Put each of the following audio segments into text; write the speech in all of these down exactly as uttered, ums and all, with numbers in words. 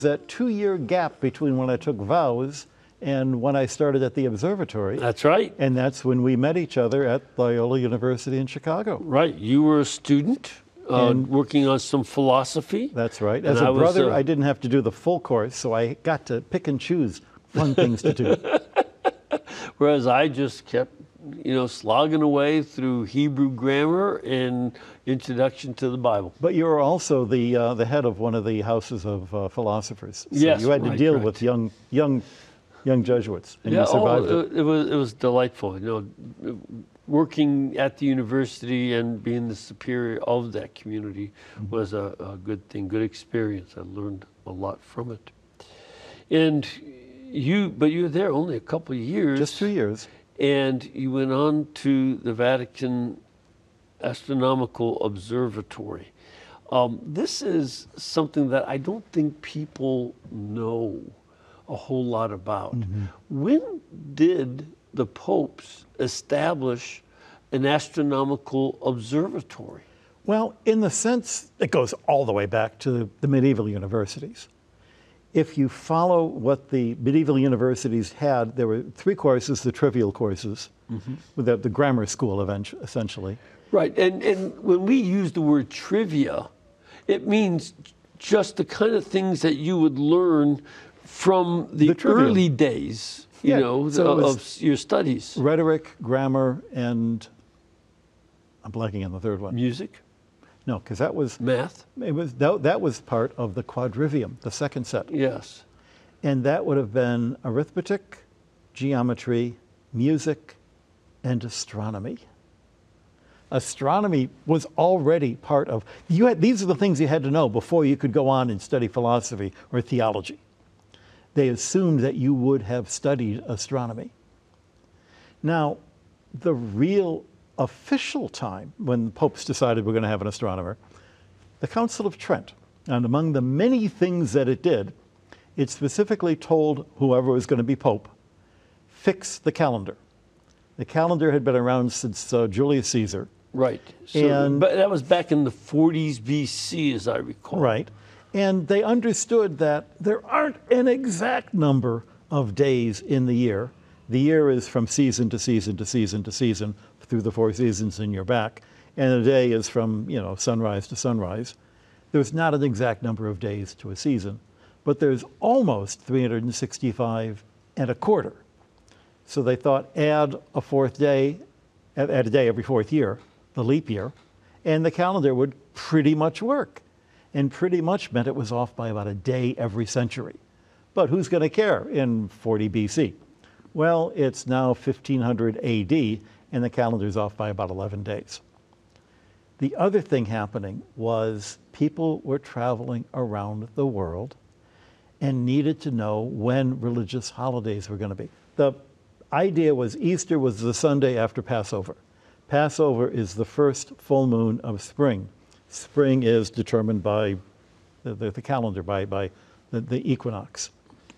That two-year gap between when I took vows and when I started at the observatory. That's right. And that's when we met each other at Loyola University in Chicago. Right. You were a student uh, working on some philosophy. That's right. As and a I brother, was, uh, I didn't have to do the full course, so I got to pick and choose fun things to do. Whereas I just kept, you know, slogging away through Hebrew grammar and introduction to the Bible. But you were also the uh, the head of one of the houses of uh, philosophers. So yes, you had to right, deal right. with young young young Jesuits, and yeah, you survived oh, it. It was it was delightful. You know, working at the university and being the superior of that community mm-hmm. was a, a good thing, good experience. I learned a lot from it. And you, but you were there only a couple of years. Just two years. And you went on to the Vatican Astronomical Observatory. Um, this is something that I don't think people know a whole lot about. Mm-hmm. When did the popes establish an astronomical observatory? Well, in the sense, it goes all the way back to the medieval universities. If you follow what the medieval universities had, there were three courses, the trivial courses, mm-hmm. with the, the grammar school eventually, essentially. Right, and, and when we use the word trivia, it means just the kind of things that you would learn from the, the early days, you yeah, know, so of, of your studies. Rhetoric, grammar, and I'm blanking on the third one. Music? No, because that was math. It was that, that was part of the quadrivium, the second set. Yes, and that would have been arithmetic, geometry, music, and astronomy. Astronomy was already part of you had. These are the things you had to know before you could go on and study philosophy or theology. They assumed that you would have studied astronomy. Now, the real official time when the popes decided we're going to have an astronomer, the Council of Trent. And among the many things that it did, it specifically told whoever was going to be pope, fix the calendar. The calendar had been around since uh, Julius Caesar. Right. So, and, but that was back in the forties B C, as I recall. Right. And they understood that there aren't an exact number of days in the year. The year is from season to season to season to season, through the four seasons in your back, and a day is from, you know, sunrise to sunrise. There's not an exact number of days to a season, but there's almost three hundred sixty-five and a quarter. So they thought add a fourth day, add a day every fourth year, the leap year, and the calendar would pretty much work. And pretty much meant it was off by about a day every century. But who's going to care in forty B C? Well, it's now fifteen hundred A D, and the calendar's off by about eleven days. The other thing happening was people were traveling around the world and needed to know when religious holidays were going to be. The idea was Easter was the Sunday after Passover. Passover is the first full moon of spring. Spring is determined by the, the, the calendar, by, by the, the equinox.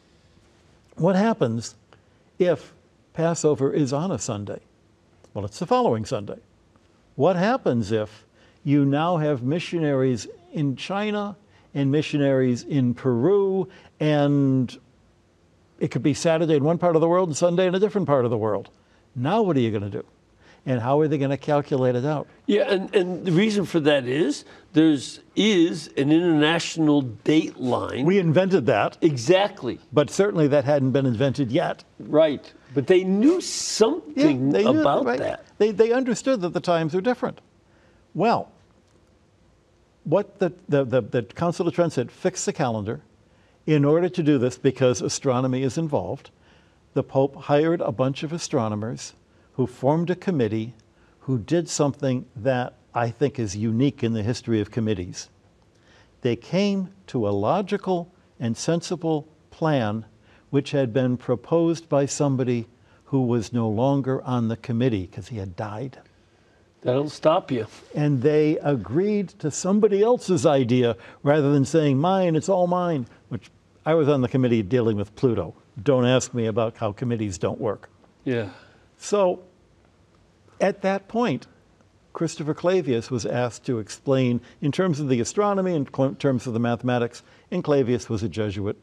What happens if Passover is on a Sunday? Well, it's the following Sunday. What happens if you now have missionaries in China and missionaries in Peru, and it could be Saturday in one part of the world and Sunday in a different part of the world? Now what are you going to do? And how are they going to calculate it out? Yeah, and, and the reason for that is there's is an international date line. We invented that. Exactly. But certainly that hadn't been invented yet. Right. But they knew something yeah, they knew, about right? that. They, they understood that the times are different. Well, what the, the, the, the Council of Trent said, fix the calendar. In order to do this, because astronomy is involved, the Pope hired a bunch of astronomers who formed a committee who did something that I think is unique in the history of committees. They came to a logical and sensible plan which had been proposed by somebody who was no longer on the committee because he had died. That'll stop you. And they agreed to somebody else's idea rather than saying, mine, it's all mine, which I was on the committee dealing with Pluto. Don't ask me about how committees don't work. Yeah. So at that point, Christopher Clavius was asked to explain in terms of the astronomy, in cl- terms of the mathematics, and Clavius was a Jesuit